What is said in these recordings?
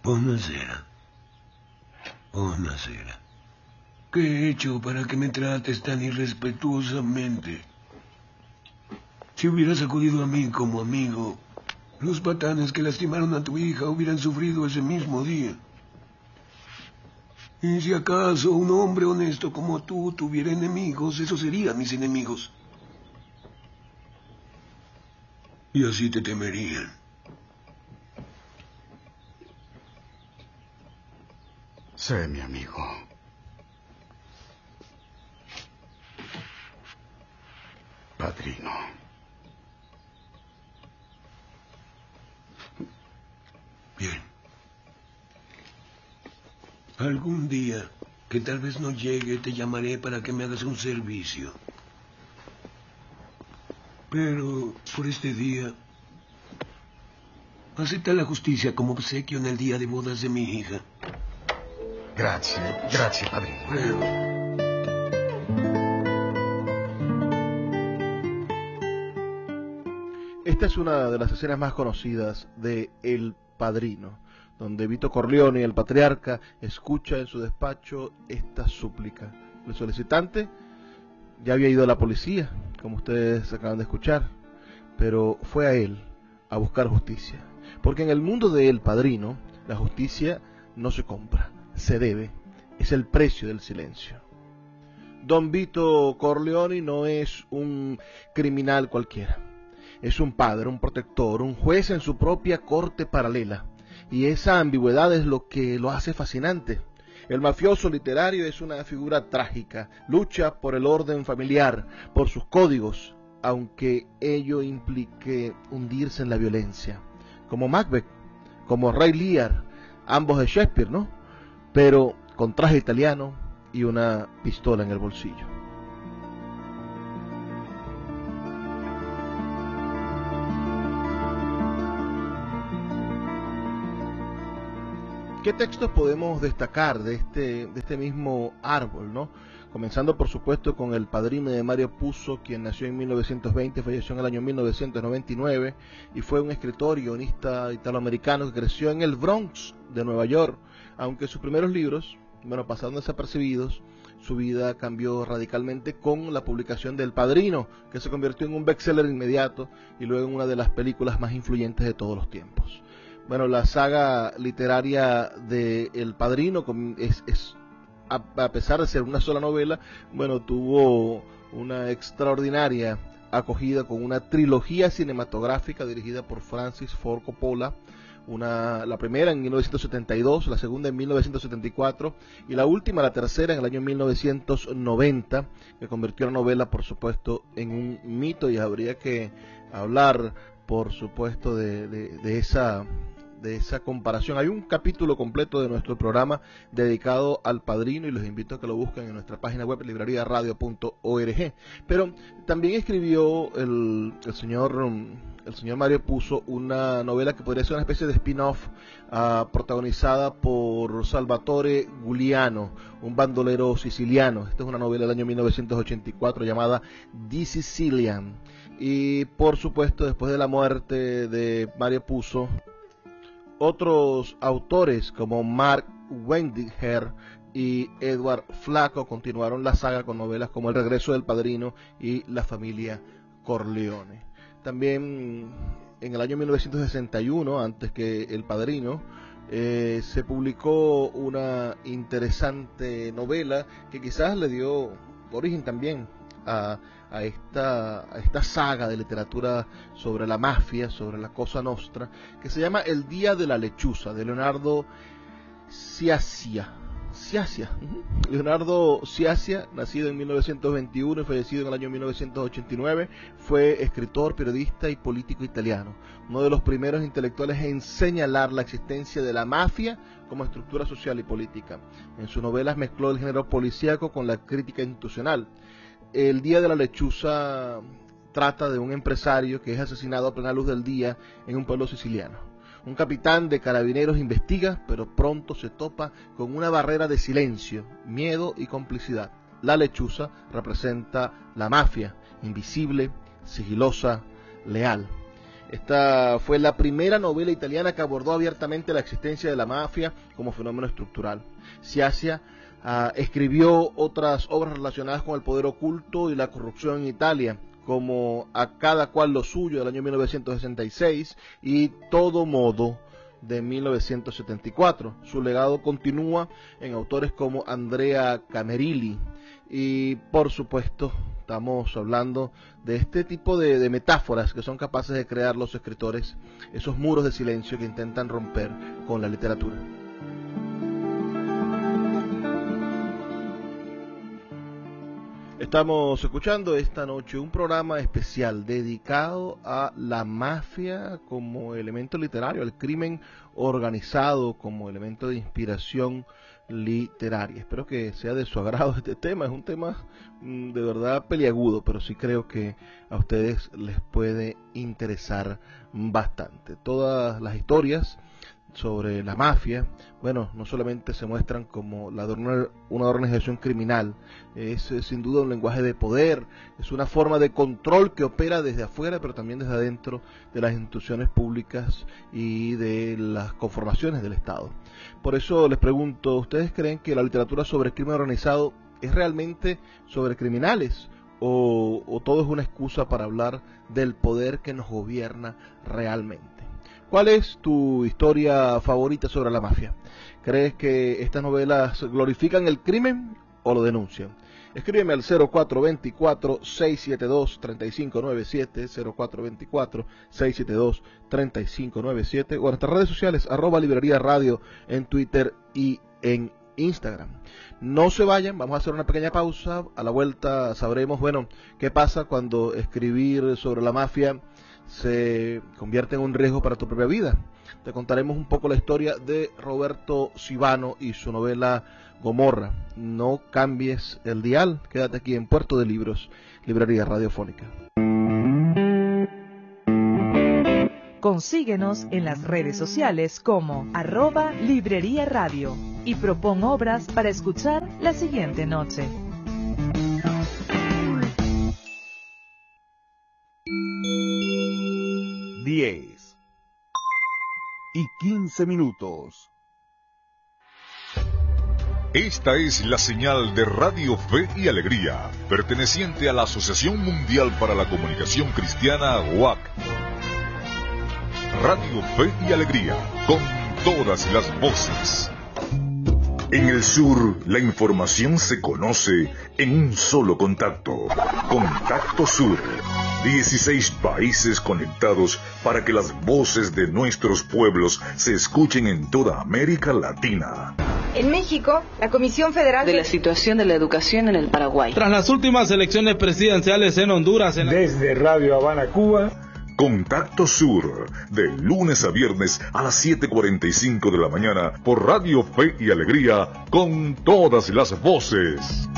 Buonasera. Buonasera. ¿Qué he hecho para que me trates tan irrespetuosamente? Si hubieras acudido a mí como amigo, los patanes que lastimaron a tu hija hubieran sufrido ese mismo día. Y si acaso un hombre honesto como tú tuviera enemigos, esos serían mis enemigos. Y así te temerían. Sé mi amigo. Padrino. Bien. Algún día, que tal vez no llegue, te llamaré para que me hagas un servicio. Pero, por este día, acepta la justicia como obsequio en el día de bodas de mi hija. Grazie, padrino. Prego. Esta es una de las escenas más conocidas de El Padrino, donde Vito Corleone, el patriarca, escucha en su despacho esta súplica. El solicitante ya había ido a la policía, como ustedes acaban de escuchar, pero fue a él a buscar justicia. Porque en el mundo de El Padrino, la justicia no se compra, se debe, es el precio del silencio. Don Vito Corleone no es un criminal cualquiera, es un padre, un protector, un juez en su propia corte paralela, y esa ambigüedad es lo que lo hace fascinante. El mafioso literario es una figura trágica, lucha por el orden familiar, por sus códigos, aunque ello implique hundirse en la violencia, como Macbeth, como Ray Lear, ambos de Shakespeare, ¿no? Pero con traje italiano y una pistola en el bolsillo. ¿Qué textos podemos destacar de este mismo árbol, ¿no? Comenzando, por supuesto, con El Padrino de Mario Puzo, quien nació en 1920, falleció en el año 1999, y fue un escritor y guionista italoamericano que creció en el Bronx de Nueva York. Aunque sus primeros libros, pasaron desapercibidos, su vida cambió radicalmente con la publicación de El Padrino, que se convirtió en un bestseller inmediato y luego en una de las películas más influyentes de todos los tiempos. Bueno, la saga literaria de El Padrino a pesar de ser una sola novela, tuvo una extraordinaria acogida con una trilogía cinematográfica dirigida por Francis Ford Coppola, la primera en 1972, la segunda en 1974 y la última, la tercera, en el año 1990, que convirtió la novela, por supuesto, en un mito, y habría que hablar, por supuesto, de esa comparación. Hay un capítulo completo de nuestro programa dedicado al Padrino y los invito a que lo busquen en nuestra página web librariaradio.org. Pero también escribió el señor Mario Puzo una novela que podría ser una especie de spin-off, protagonizada por Salvatore Giuliano, un bandolero siciliano. Esta es una novela del año 1984 llamada The Sicilian. Y por supuesto, después de la muerte de Mario Puzo, otros autores como Mark Wendinger y Edward Flacco continuaron la saga con novelas como El regreso del Padrino y La familia Corleone. También en el año 1961, antes que El Padrino, se publicó una interesante novela que quizás le dio origen también a esta saga de literatura sobre la mafia, sobre la Cosa Nostra, que se llama El día de la lechuza, de Leonardo Sciascia. Leonardo Sciascia, nacido en 1921 y fallecido en el año 1989, fue escritor, periodista y político italiano, uno de los primeros intelectuales en señalar la existencia de la mafia como estructura social y política. En sus novelas mezcló el género policíaco con la crítica institucional. El día de la lechuza trata de un empresario que es asesinado a plena luz del día en un pueblo siciliano. Un capitán de carabineros investiga, pero pronto se topa con una barrera de silencio, miedo y complicidad. La lechuza representa la mafia, invisible, sigilosa, leal. Esta fue la primera novela italiana que abordó abiertamente la existencia de la mafia como fenómeno estructural. Sciascia escribió otras obras relacionadas con el poder oculto y la corrupción en Italia, como A cada cual lo suyo, del año 1966, y Todo modo, de 1974. Su legado continúa en autores como Andrea Camerilli, y por supuesto estamos hablando de este tipo de metáforas que son capaces de crear los escritores, esos muros de silencio que intentan romper con la literatura. Estamos escuchando esta noche un programa especial dedicado a la mafia como elemento literario, al crimen organizado como elemento de inspiración literaria. Espero que sea de su agrado este tema. Es un tema de verdad peliagudo, pero sí creo que a ustedes les puede interesar bastante. Todas las historias sobre la mafia, bueno, no solamente se muestran como una organización criminal, es sin duda un lenguaje de poder, es una forma de control que opera desde afuera, pero también desde adentro de las instituciones públicas y de las conformaciones del Estado. Por eso les pregunto, ¿ustedes creen que la literatura sobre crimen organizado es realmente sobre criminales? ¿O todo es una excusa para hablar del poder que nos gobierna realmente? ¿Cuál es tu historia favorita sobre la mafia? ¿Crees que estas novelas glorifican el crimen o lo denuncian? Escríbeme al 0424-672-3597, 0424-672-3597, o en nuestras redes sociales, @librería radio en Twitter y en Instagram. No se vayan, vamos a hacer una pequeña pausa. A la vuelta sabremos, bueno, qué pasa cuando escribir sobre la mafia se convierte en un riesgo para tu propia vida. Te contaremos un poco la historia de Roberto Sivano y su novela Gomorra. No cambies el dial, quédate aquí en Puerto de Libros, Librería Radiofónica. Consíguenos en las redes sociales como @Librería Radio y propon obras para escuchar la siguiente noche. 10:15. Esta es la señal de Radio Fe y Alegría, perteneciente a la Asociación Mundial para la Comunicación Cristiana, WAC. Radio Fe y Alegría, con todas las voces. En el sur, la información se conoce en un solo contacto. Contacto Sur. 16 países conectados para que las voces de nuestros pueblos se escuchen en toda América Latina. En México, la Comisión Federal de la situación de la educación en el Paraguay. Tras las últimas elecciones presidenciales en Honduras. Desde Radio Habana, Cuba. Contacto Sur, de lunes a viernes a las 7:45 de la mañana por Radio Fe y Alegría, con todas las voces.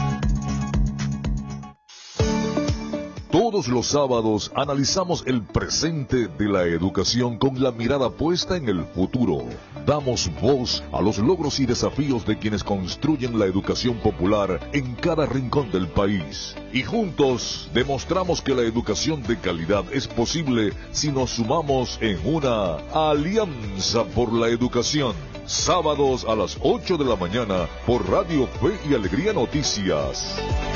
Todos los sábados analizamos el presente de la educación con la mirada puesta en el futuro. Damos voz a los logros y desafíos de quienes construyen la educación popular en cada rincón del país. Y juntos demostramos que la educación de calidad es posible si nos sumamos en una alianza por la educación. Sábados a las 8 de la mañana por Radio Fe y Alegría Noticias.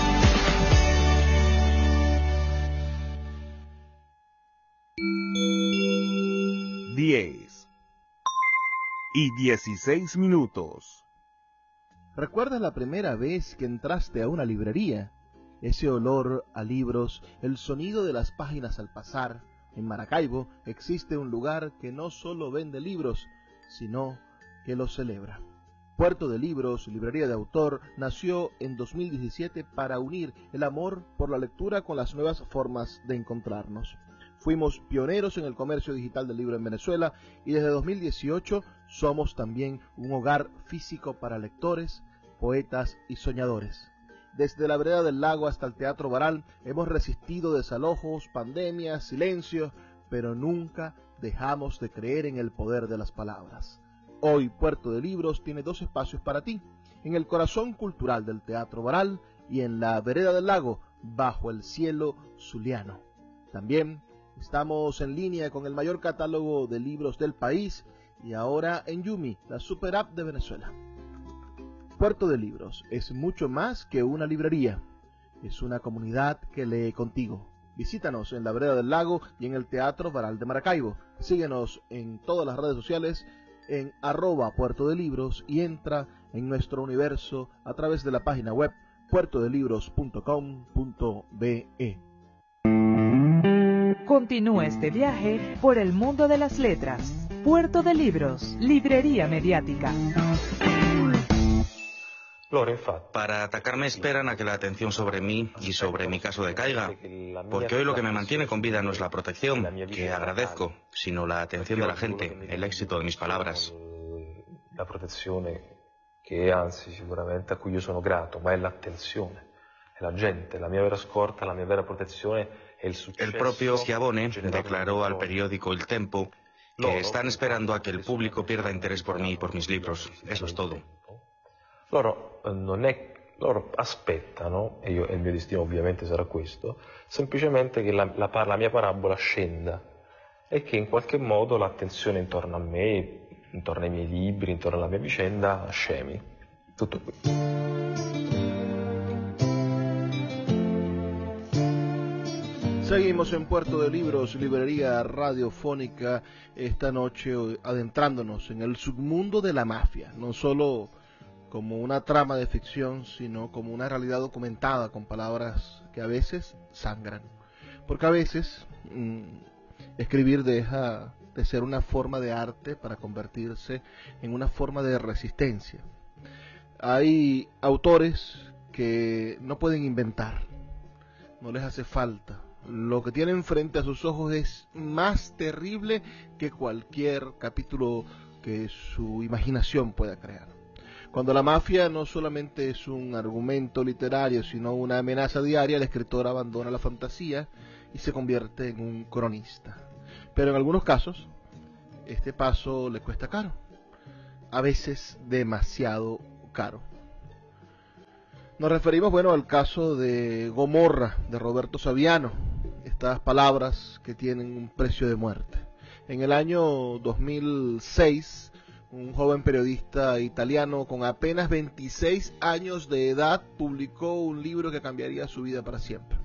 10:16. ¿Recuerdas la primera vez que entraste a una librería? Ese olor a libros, el sonido de las páginas al pasar. En Maracaibo existe un lugar que no solo vende libros, sino que los celebra. Puerto de Libros, librería de autor, nació en 2017 para unir el amor por la lectura con las nuevas formas de encontrarnos. Fuimos pioneros en el comercio digital del libro en Venezuela y desde 2018 somos también un hogar físico para lectores, poetas y soñadores. Desde la vereda del lago hasta el Teatro Baral hemos resistido desalojos, pandemias, silencios, pero nunca dejamos de creer en el poder de las palabras. Hoy Puerto de Libros tiene 2 espacios para ti, en el corazón cultural del Teatro Baral y en la vereda del lago, bajo el cielo zuliano. También Estamos en línea con el mayor catálogo de libros del país y ahora en Yumi, la super app de Venezuela. Puerto de Libros es mucho más que una librería. Es una comunidad que lee contigo. Visítanos en la Vereda del Lago y en el Teatro Baral de Maracaibo. Síguenos en todas las redes sociales en @Puerto de Libros y entra en nuestro universo a través de la página web puertodelibros.com.be. Continúa este viaje por el mundo de las letras. Puerto de Libros, librería mediática. Para atacarme esperan a que la atención sobre mí y sobre mi caso decaiga, porque hoy lo que me mantiene con vida no es la protección, que agradezco, sino la atención de la gente, el éxito de mis palabras. La protezione che anzi sicuramente a cui io sono grato, ma è l'attenzione, è la gente, la mia vera scorta, la mia vera protezione è il successo. El propio Schiavone declaró al periódico Il Tempo que están esperando a que el público pierda interés por mí y por mis libros. Eso es todo. Loro aspettano, e il mio destino ovviamente sarà questo, semplicemente che la mia parabola scenda e che in qualche modo l'attenzione intorno a me, intorno ai miei libri, intorno alla mia vicenda, scemi. Tutto qui. Seguimos en Puerto de Libros, librería radiofónica, esta noche adentrándonos en el submundo de la mafia, no solo como una trama de ficción, sino como una realidad documentada con palabras que a veces sangran. Porque a veces escribir deja de ser una forma de arte para convertirse en una forma de resistencia. Hay autores que no pueden inventar, no les hace falta. Lo que tienen frente a sus ojos es más terrible que cualquier capítulo que su imaginación pueda crear. Cuando la mafia no solamente es un argumento literario, sino una amenaza diaria, el escritor abandona la fantasía y se convierte en un cronista. Pero en algunos casos, este paso le cuesta caro, a veces demasiado caro. Nos referimos, al caso de Gomorra, de Roberto Saviano, estas palabras que tienen un precio de muerte. En el año 2006, un joven periodista italiano con apenas 26 años de edad publicó un libro que cambiaría su vida para siempre.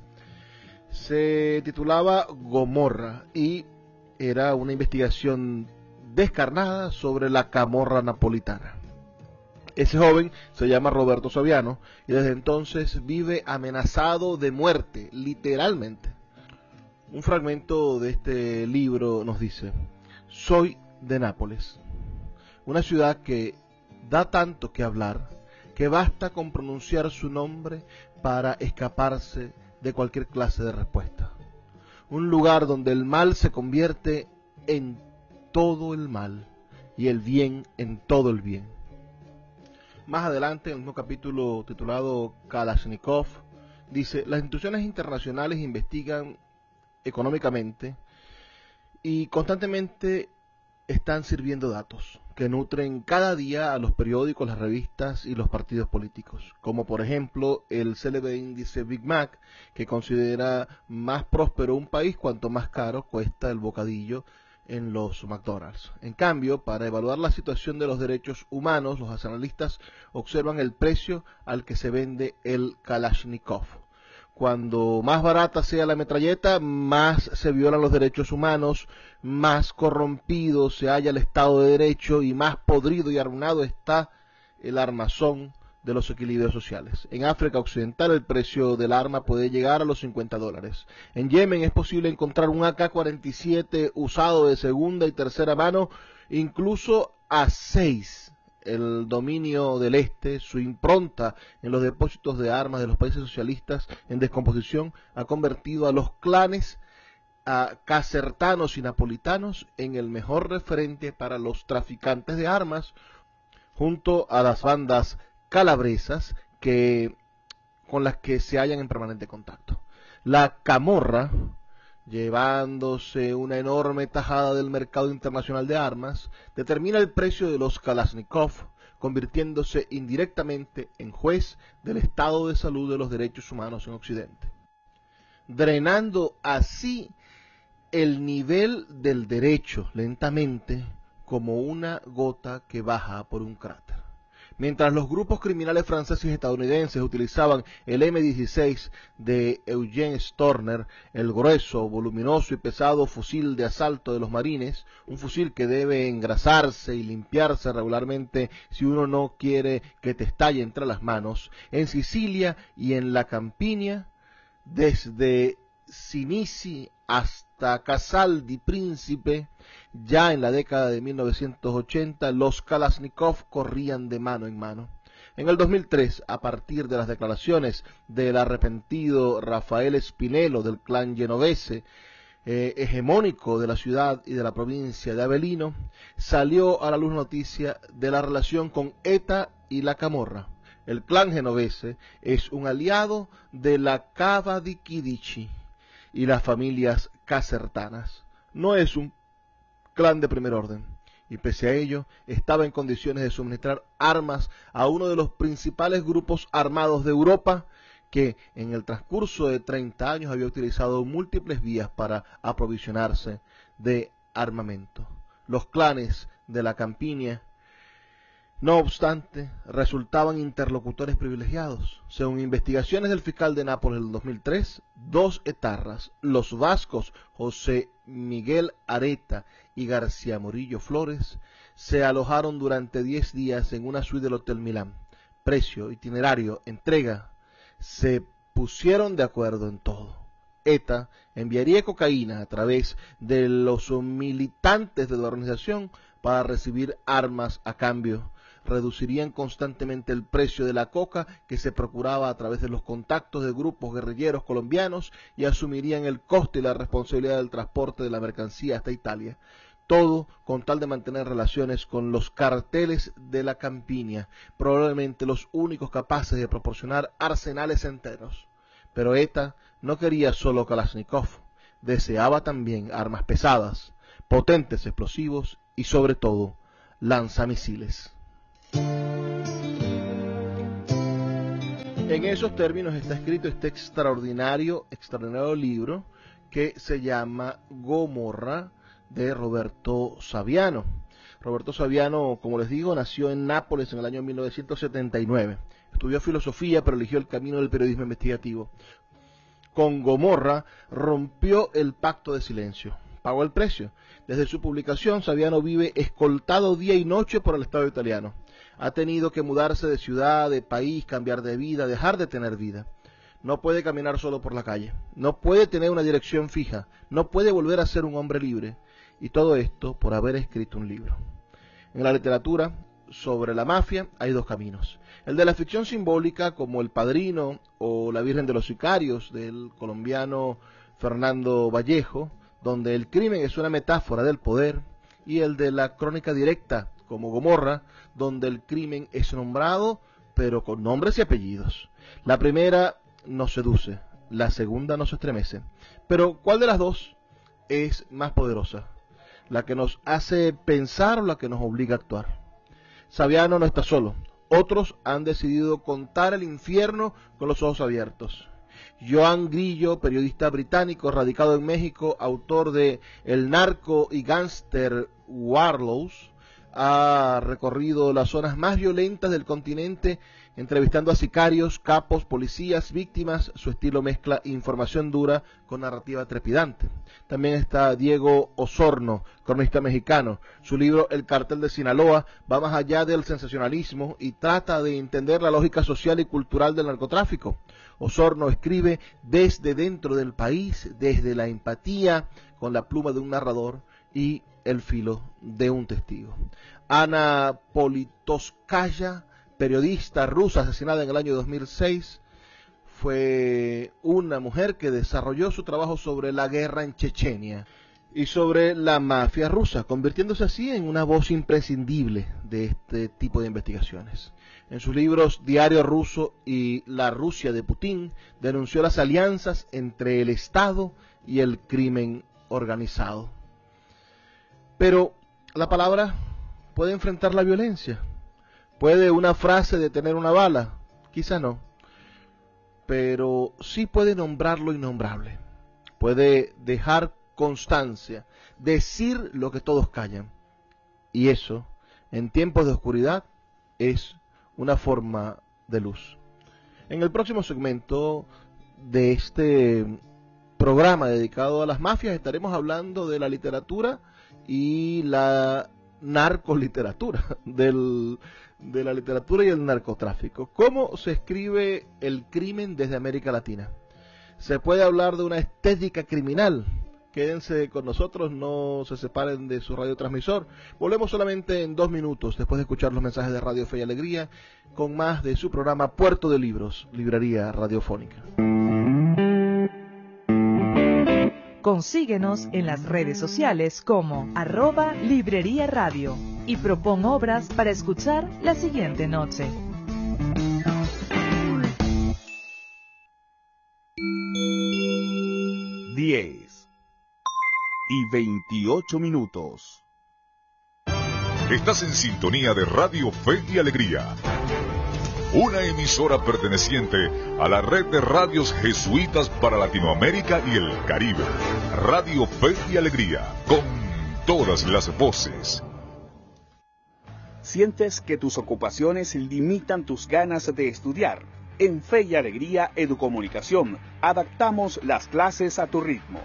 Se titulaba Gomorra y era una investigación descarnada sobre la camorra napolitana. Ese joven se llama Roberto Saviano y desde entonces vive amenazado de muerte, literalmente. Un fragmento de este libro nos dice: soy de Nápoles, una ciudad que da tanto que hablar, que basta con pronunciar su nombre para escaparse de cualquier clase de respuesta. Un lugar donde el mal se convierte en todo el mal y el bien en todo el bien. Más adelante, en un capítulo titulado Kalashnikov, dice: las instituciones internacionales investigan económicamente y constantemente están sirviendo datos que nutren cada día a los periódicos, las revistas y los partidos políticos, como por ejemplo el célebre índice Big Mac, que considera más próspero un país cuanto más caro cuesta el bocadillo en los McDonald's. En cambio, para evaluar la situación de los derechos humanos, los analistas observan el precio al que se vende el Kalashnikov. Cuando más barata sea la metralleta, más se violan los derechos humanos, más corrompido se halla el Estado de Derecho y más podrido y arruinado está el armazón de los equilibrios sociales. En África Occidental el precio del arma puede llegar a los $50. En Yemen es posible encontrar un AK-47 usado de segunda y tercera mano, incluso a 6. El dominio del este, su impronta en los depósitos de armas de los países socialistas en descomposición, ha convertido a los clanes casertanos y napolitanos en el mejor referente para los traficantes de armas, junto a las bandas calabresas con las que se hallan en permanente contacto. La camorra, llevándose una enorme tajada del mercado internacional de armas, determina el precio de los Kalashnikov, convirtiéndose indirectamente en juez del estado de salud de los derechos humanos en Occidente, drenando así el nivel del derecho lentamente como una gota que baja por un cráter. Mientras los grupos criminales franceses y estadounidenses utilizaban el M16 de Eugene Storner, el grueso, voluminoso y pesado fusil de asalto de los marines, un fusil que debe engrasarse y limpiarse regularmente si uno no quiere que te estalle entre las manos, en Sicilia y en la Campiña, desde Sinisi hasta Casal di Príncipe, ya en la década de 1980, los Kalashnikov corrían de mano en mano. En el 2003, a partir de las declaraciones del arrepentido Rafael Spinello del clan genovese, hegemónico de la ciudad y de la provincia de Avellino, salió a la luz noticia de la relación con ETA y la Camorra. El clan genovese es un aliado de la Cava di Chidici y las familias casertanas. No es un clan de primer orden, y pese a ello estaba en condiciones de suministrar armas a uno de los principales grupos armados de Europa, que en el transcurso de 30 años había utilizado múltiples vías para aprovisionarse de armamento. Los clanes de la Campiña, no obstante, resultaban interlocutores privilegiados. Según investigaciones del fiscal de Nápoles del 2003, 2 etarras, los vascos José Miguel Areta y García Morillo Flores, se alojaron durante 10 días en una suite del Hotel Milán. Precio, itinerario, entrega, se pusieron de acuerdo en todo. ETA enviaría cocaína a través de los militantes de la organización para recibir armas a cambio. Reducirían constantemente el precio de la coca que se procuraba a través de los contactos de grupos guerrilleros colombianos y asumirían el coste y la responsabilidad del transporte de la mercancía hasta Italia. Todo con tal de mantener relaciones con los carteles de la Campiña, probablemente los únicos capaces de proporcionar arsenales enteros. Pero ETA no quería solo Kalashnikov, deseaba también armas pesadas, potentes explosivos y sobre todo lanzamisiles. En esos términos está escrito este extraordinario libro que se llama Gomorra, de Roberto Saviano. Roberto Saviano, como les digo, nació en Nápoles en el año 1979. Estudió filosofía, pero eligió el camino del periodismo investigativo. Con Gomorra rompió el pacto de silencio. Pagó el precio. Desde su publicación, Saviano vive escoltado día y noche por el Estado italiano. Ha tenido que mudarse de ciudad, de país, cambiar de vida, dejar de tener vida. No puede caminar solo por la calle. No puede tener una dirección fija. No puede volver a ser un hombre libre. Y todo esto por haber escrito un libro. En la literatura sobre la mafia hay 2 caminos. El de la ficción simbólica, como El Padrino o La Virgen de los Sicarios, del colombiano Fernando Vallejo, donde el crimen es una metáfora del poder, y el de la crónica directa, como Gomorra, donde el crimen es nombrado, pero con nombres y apellidos. La primera nos seduce, la segunda nos estremece. Pero, ¿cuál de las 2 es más poderosa? ¿La que nos hace pensar o la que nos obliga a actuar? Saviano no está solo. Otros han decidido contar el infierno con los ojos abiertos. Joan Grillo, periodista británico radicado en México, autor de El narco y gángster Warlords, ha recorrido las zonas más violentas del continente, entrevistando a sicarios, capos, policías, víctimas. Su estilo mezcla información dura con narrativa trepidante. También está Diego Osorno, cronista mexicano. Su libro El cartel de Sinaloa va más allá del sensacionalismo y trata de entender la lógica social y cultural del narcotráfico. Osorno escribe desde dentro del país, desde la empatía, con la pluma de un narrador y el filo de un testigo. Ana Politkovskaya, periodista rusa asesinada en el año 2006, fue una mujer que desarrolló su trabajo sobre la guerra en Chechenia y sobre la mafia rusa, convirtiéndose así en una voz imprescindible de este tipo de investigaciones. En sus libros Diario Ruso y La Rusia de Putin, denunció las alianzas entre el Estado y el crimen organizado. Pero la palabra puede enfrentar la violencia. ¿Puede una frase detener una bala? Quizá no. Pero sí puede nombrar lo innombrable. Puede dejar constancia, decir lo que todos callan. Y eso, en tiempos de oscuridad, es una forma de luz. En el próximo segmento de este programa dedicado a las mafias estaremos hablando de la literatura y la narcoliteratura, de la literatura y el narcotráfico. ¿Cómo se escribe el crimen desde América Latina? ¿Se puede hablar de una estética criminal? Quédense con nosotros, no se separen de su radiotransmisor. Volvemos solamente en 2 minutos, después de escuchar los mensajes de Radio Fe y Alegría, con más de su programa Puerto de Libros, Librería Radiofónica. Consíguenos en las redes sociales como @Librería Radio y propon obras para escuchar la siguiente noche. Y 28 minutos. Estás en sintonía de Radio Fe y Alegría, una emisora perteneciente a la red de radios jesuitas para Latinoamérica y el Caribe. Radio Fe y Alegría, con todas las voces. ¿Sientes que tus ocupaciones limitan tus ganas de estudiar? En Fe y Alegría Educomunicación, adaptamos las clases a tu ritmo.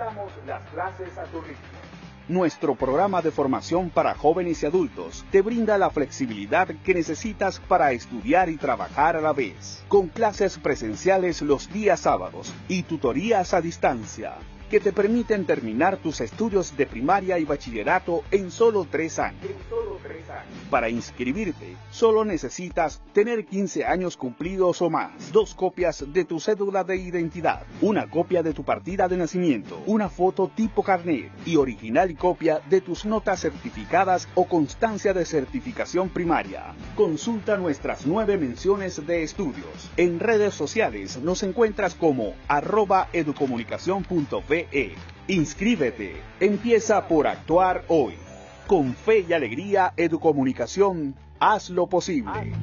Nuestro programa de formación para jóvenes y adultos te brinda la flexibilidad que necesitas para estudiar y trabajar a la vez. Con clases presenciales los días sábados y tutorías a distancia, que te permiten terminar tus estudios de primaria y bachillerato en solo 3 años. Para inscribirte, solo necesitas tener 15 años cumplidos o más, 2 copias de tu cédula de identidad, una copia de tu partida de nacimiento, una foto tipo carnet y original copia de tus notas certificadas o constancia de certificación primaria. Consulta nuestras 9 menciones de estudios. En redes sociales nos encuentras como @educomunicacion.ve. Inscríbete. Empieza por actuar hoy. Con Fe y Alegría Educomunicación, haz lo posible.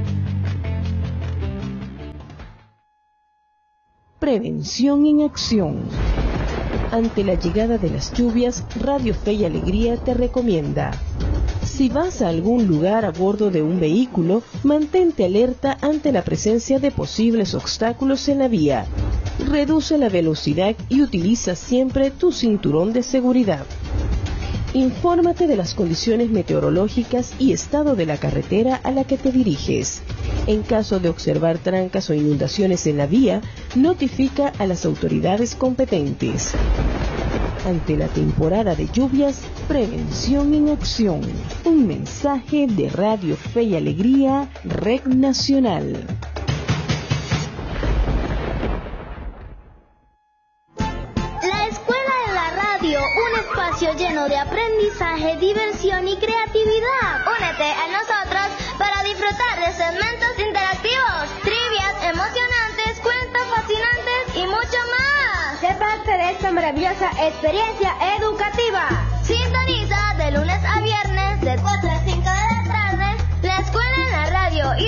Prevención en acción. Ante la llegada de las lluvias, Radio Fe y Alegría te recomienda: si vas a algún lugar a bordo de un vehículo, mantente alerta ante la presencia de posibles obstáculos en la vía. Reduce la velocidad y utiliza siempre tu cinturón de seguridad. Infórmate de las condiciones meteorológicas y estado de la carretera a la que te diriges. En caso de observar trancas o inundaciones en la vía, notifica a las autoridades competentes. Ante la temporada de lluvias, prevención en acción. Un mensaje de Radio Fe y Alegría, Red Nacional. Un espacio lleno de aprendizaje, diversión y creatividad. Únete a nosotros para disfrutar de segmentos interactivos, trivias emocionantes, cuentos fascinantes y mucho más. Sé parte de esta maravillosa experiencia educativa. Sintoniza de lunes a viernes de 4 a 5.